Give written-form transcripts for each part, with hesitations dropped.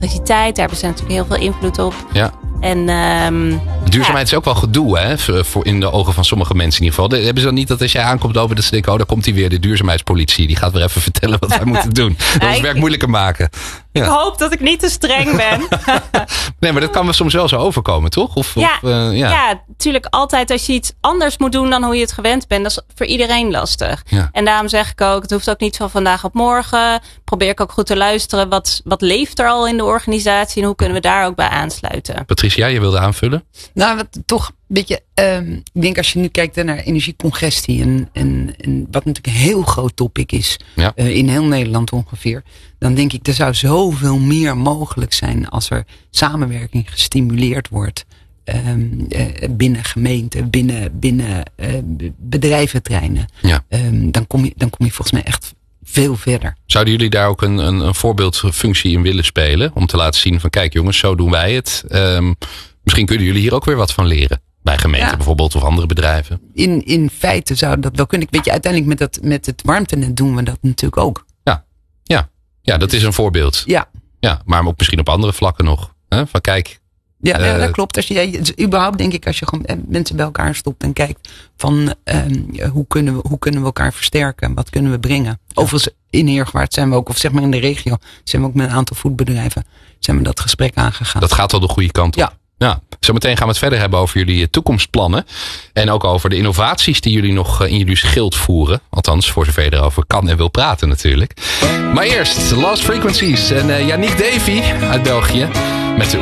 elektriciteit. Daar hebben ze natuurlijk heel veel invloed op. Ja. En duurzaamheid is ook wel gedoe, hè? Voor in de ogen van sommige mensen in ieder geval. Hebben ze dan niet dat als jij aankomt over dat ze denken, daar komt hij weer, de duurzaamheidspolitie. Die gaat weer even vertellen wat wij moeten doen. Dat ons werk moeilijker maken. Ja. Ik hoop dat ik niet te streng ben. Nee, maar dat kan wel soms wel zo overkomen, toch? Ja, natuurlijk altijd als je iets anders moet doen dan hoe je het gewend bent. Dat is voor iedereen lastig. Ja. En daarom zeg ik ook, het hoeft ook niet van vandaag op morgen. Probeer ik ook goed te luisteren. Wat leeft er al in de organisatie en hoe kunnen we daar ook bij aansluiten? Patricia, je wilde aanvullen? Nou, toch een beetje, ik denk als je nu kijkt naar energiecongestie en wat natuurlijk een heel groot topic is, in heel Nederland ongeveer, dan denk ik, er zou zoveel meer mogelijk zijn als er samenwerking gestimuleerd wordt binnen gemeenten, binnen bedrijventerreinen. Ja. Dan kom je volgens mij echt veel verder. Zouden jullie daar ook een voorbeeldfunctie in willen spelen? Om te laten zien van kijk jongens, zo doen wij het. Misschien kunnen jullie hier ook weer wat van leren. Bij gemeenten bijvoorbeeld of andere bedrijven. In feite zou dat wel kunnen. Weet je, uiteindelijk met het warmtenet doen we dat natuurlijk ook. Ja, dat is een voorbeeld. Ja, maar ook misschien op andere vlakken nog. Hè? Van kijk. Ja, dat klopt. Als je überhaupt denk ik als je gewoon mensen bij elkaar stopt en kijkt van hoe kunnen we elkaar versterken? Wat kunnen we brengen? Ja. Overigens in Heergewaard zijn we ook, of zeg maar in de regio, zijn we ook met een aantal voedbedrijven zijn we dat gesprek aangegaan. Dat gaat al de goede kant op. Ja. Zometeen gaan we het verder hebben over jullie toekomstplannen. En ook over de innovaties die jullie nog in jullie schild voeren. Althans, voor zover je erover kan en wil praten natuurlijk. Maar eerst Lost Frequencies en Yannick Davy uit België. Met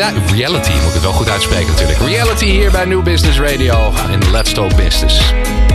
Reality, moet ik het wel goed uitspreken natuurlijk. Reality hier bij New Business Radio in Let's Talk Business.